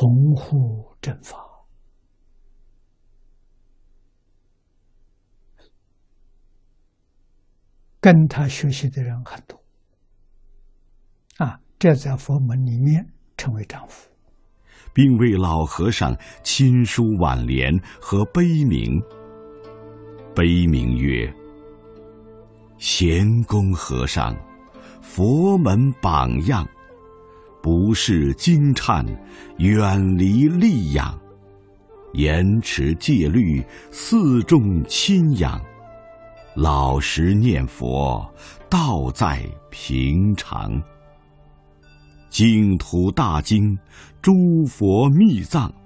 同护正法。跟他学习的人很多这在佛门里面称为丈夫， 并为老和尚亲书挽联和碑铭。碑铭曰：贤公和尚，佛门榜样，不识经忏，远离戾养，严持戒律，四众亲仰，老实念佛，道在平常。净土大经，诸佛密藏，